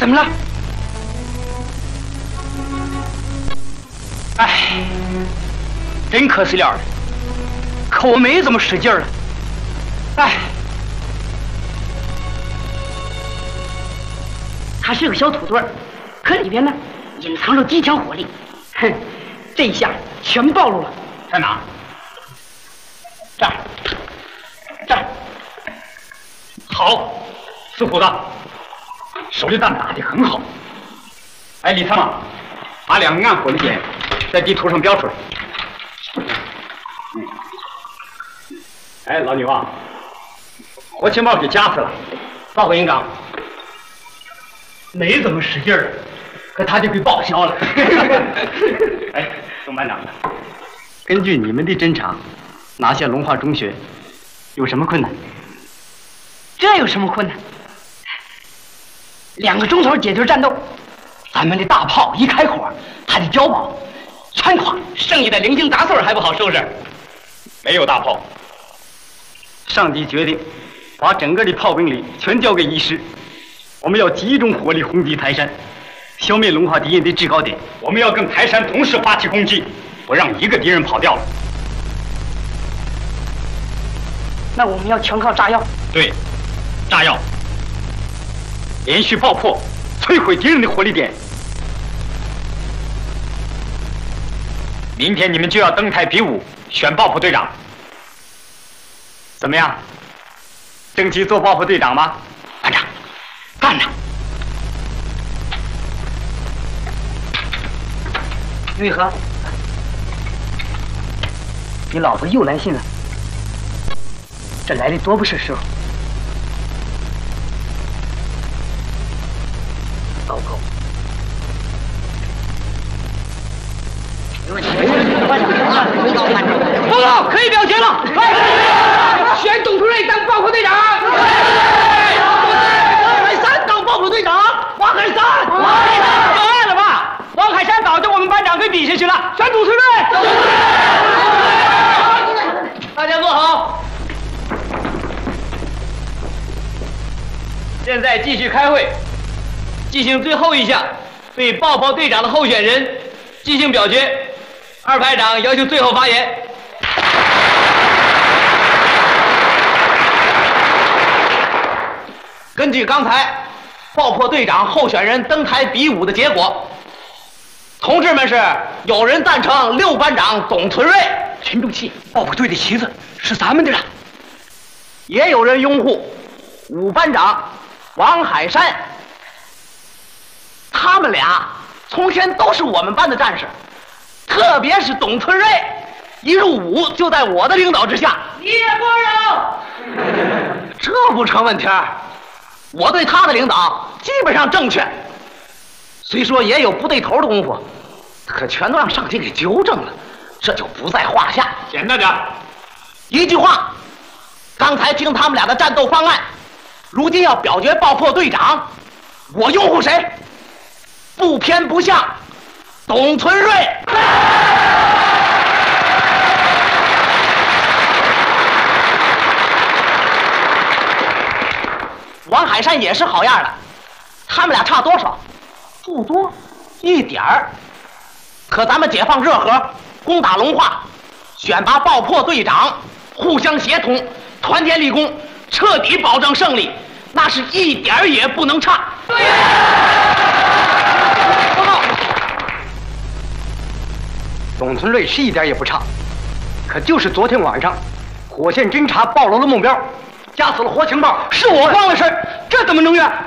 怎么了？哎，真可惜了了，可我没这么使劲儿了。哎，它是个小土堆儿，可里边呢隐藏着极强火力。哼，这一下全暴露了。在哪？这儿，这儿。好，四虎子，手榴弹打得很好。哎，李参谋，把2个暗火的点在地图上标出来。哎，老牛啊，活情报给夹死了。报告营长，没怎么使劲儿，可他就给报销了。哎，宋班长，根据你们的侦查，拿下龙华中学有什么困难？这有什么困难？2个钟头解决战斗，咱们的大炮一开火，它的碉堡全垮，剩下的零星杂碎还不好收拾。没有大炮，上级决定把整个的炮兵力全交给一师，我们要集中火力轰击台山，消灭龙华敌人的制高点。我们要跟台山同时发起攻击，不让一个敌人跑掉了。那我们要全靠炸药。对，炸药，连续爆破，摧毁敌人的火力点。明天你们就要登台比武，选爆破队长。怎么样？争取做爆破队长吗？班长，干着！玉和，你老子又来信了，这来的多不是时候。报告。报告，可以表决了。选董存瑞当爆破队长。王海山当爆破队长。王海山。有爱了吧？王海山早就我们班长给比下去了。选董存瑞。大家坐好。现在继续开会，进行最后一项对爆破队长的候选人进行表决。2排长要求最后发言。根据刚才爆破队长候选人登台比武的结果，同志们是有人赞成6班长董存瑞，群众气，爆破队的旗子是咱们的了；也有人拥护5班长王海山。他们俩从前都是我们班的战士，特别是董存瑞，一入伍就在我的领导之下，烈火人，这不成问题。我对他的领导基本上正确，虽说也有不对头的功夫，可全都让上级给纠正了，这就不在话下。简单点，一句话，刚才听他们俩的战斗方案，如今要表决爆破队长，我拥护谁？不偏不向，董存瑞。王海山也是好样的，他们俩差多少？不多，一点儿。可咱们解放热河，攻打龙华，选拔爆破队长，互相协同，团结立功，彻底保证胜利，那是一点儿也不能差。报告，董存瑞是一点也不差，可就是昨天晚上，火线侦察暴露了目标。夹死了活情报，是我慌了事，这怎么能怨？